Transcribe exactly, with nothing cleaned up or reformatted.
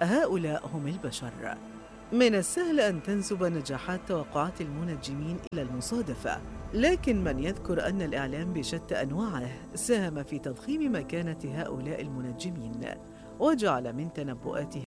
هؤلاء هم البشر. من السهل أن تنسب نجاحات توقعات المنجمين إلى المصادفة، لكن من يذكر أن الإعلام بشتى أنواعه ساهم في تضخيم مكانة هؤلاء المنجمين، وجعل من تنبؤاتهم